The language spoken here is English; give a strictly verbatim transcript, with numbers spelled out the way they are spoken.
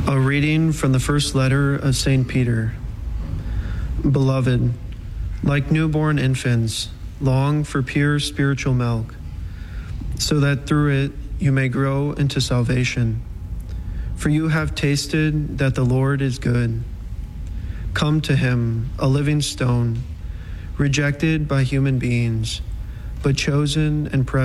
A reading from the first letter of Saint Peter. Beloved, like newborn infants, long for pure spiritual milk, so that through it you may grow into salvation. For you have tasted that the Lord is good. Come to him, a living stone, rejected by human beings, but chosen and precious